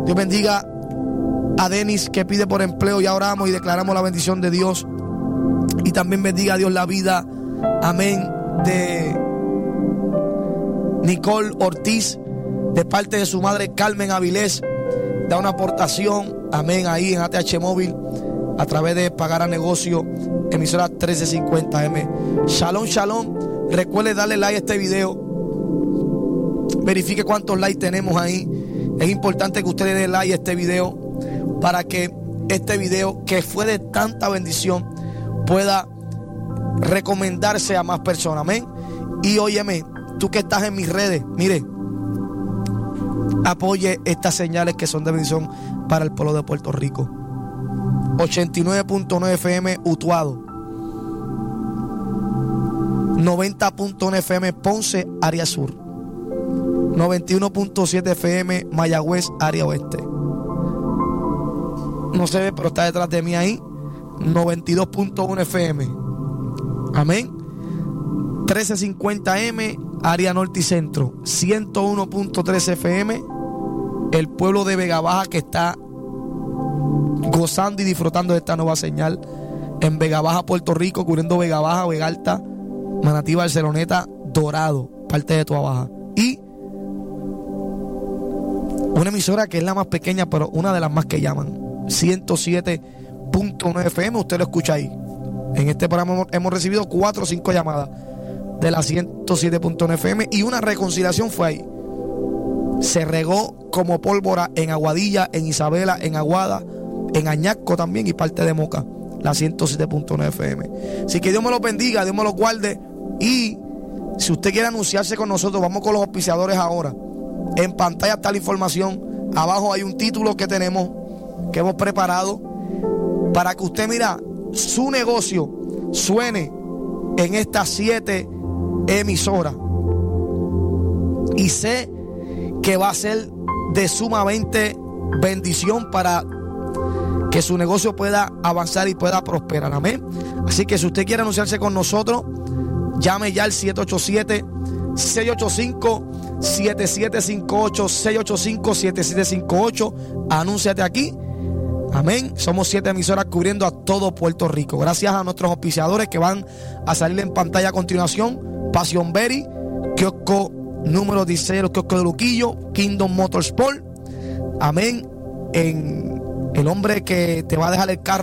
Dios bendiga a Denis, que pide por empleo. Ya oramos y declaramos la bendición de Dios. Y también bendiga a Dios la vida, amén, de Nicole Ortiz, de parte de su madre Carmen Avilés. Da una aportación, amén, ahí en ATH Móvil, a través de Pagar a Negocio, emisora 1350M. Shalom, shalom. Recuerde darle like a este video. Verifique cuántos likes tenemos ahí. Es importante que usted le dé like a este video, para que este video, que fue de tanta bendición, pueda recomendarse a más personas. Amén. Y óyeme, tú que estás en mis redes, mire, apoye estas señales que son de bendición para el pueblo de Puerto Rico. 89.9 FM Utuado, 90.1 FM Ponce, área sur, 91.7 FM Mayagüez, área oeste. No se ve, pero está detrás de mí ahí. 92.1 FM. Amén. 1350M, área norte y centro. 101.3 FM, el pueblo de Vega Baja, que está gozando y disfrutando de esta nueva señal en Vega Baja, Puerto Rico, cubriendo Vega Baja, Vega Alta, Manatí, Barceloneta, Dorado, parte de Toa Baja. Y una emisora que es la más pequeña, pero una de las más que llaman, 107.9 FM. Usted lo escucha ahí. En este programa hemos recibido 4 o 5 llamadas de la 107.9 FM, y una reconciliación fue ahí. Se regó como pólvora en Aguadilla, en Isabela, en Aguada, en Añasco también, y parte de Moca, la 107.9 FM. Así que Dios me los bendiga, Dios me los guarde. Y si usted quiere anunciarse con nosotros, vamos con los auspiciadores ahora. En pantalla está la información. Abajo hay un título que tenemos, que hemos preparado, para que usted, mira, su negocio suene en estas 7 emisoras. Y sé que va a ser de sumamente bendición para que su negocio pueda avanzar y pueda prosperar. Amén. Así que si usted quiere anunciarse con nosotros, llame ya al 787-685-7758, 685-7758. Anúnciate aquí. Amén. Somos 7 emisoras cubriendo a todo Puerto Rico. Gracias a nuestros auspiciadores que van a salir en pantalla a continuación. Passion Berry, kiosco número 16, los kioscos de Luquillo, Kingdom Motorsport. Amén. En el hombre que te va a dejar el carro